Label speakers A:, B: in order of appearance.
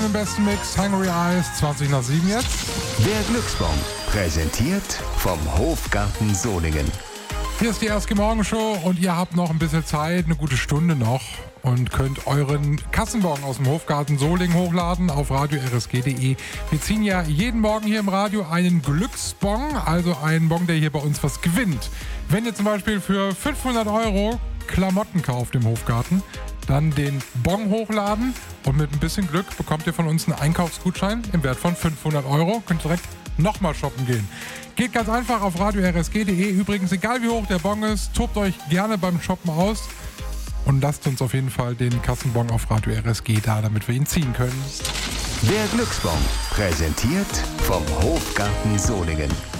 A: Song im besten Mix, Hungry Eyes, 20 nach 7 jetzt.
B: Der Glücksbon, präsentiert vom Hofgarten Solingen.
A: Hier ist die Erste Morgenshow und ihr habt noch ein bisschen Zeit, eine gute Stunde noch, und könnt euren Kassenbon aus dem Hofgarten Solingen hochladen auf radio-rsg.de. Wir ziehen ja jeden Morgen hier im Radio einen Glücksbon, also einen Bon, der hier bei uns was gewinnt. Wenn ihr zum Beispiel für 500 € Klamotten kauft im Hofgarten, dann den Bon hochladen und mit ein bisschen Glück bekommt ihr von uns einen Einkaufsgutschein im Wert von 500 €. Könnt direkt nochmal shoppen gehen. Geht ganz einfach auf radio-rsg.de. Übrigens, egal wie hoch der Bon ist, tobt euch gerne beim Shoppen aus und lasst uns auf jeden Fall den Kassenbon auf Radio RSG da, damit wir ihn ziehen können.
B: Der Glücksbon, präsentiert vom Hofgarten Solingen.